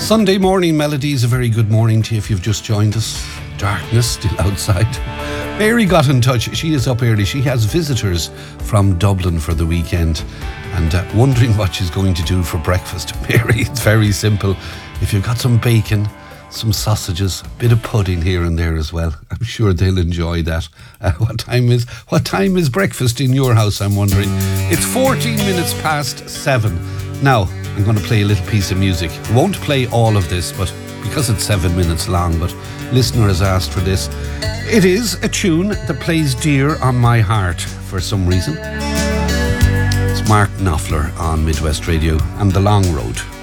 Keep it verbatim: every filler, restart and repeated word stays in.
Sunday morning melodies, a very good morning to you if you've just joined us. Darkness still outside. Mary got in touch. She is up early. She has visitors from Dublin for the weekend and uh, wondering what she's going to do for breakfast. Mary, it's very simple. If you've got some bacon, some sausages, a bit of pudding here and there as well, I'm sure they'll enjoy that. Uh, what time is what time is breakfast in your house, I'm wondering? It's fourteen minutes past seven. Now, I'm going to play a little piece of music. I won't play all of this, but because it's seven minutes long, but listener has asked for this. It is a tune that plays dear on my heart for some reason. It's Mark Knopfler on Midwest Radio and The Long Road.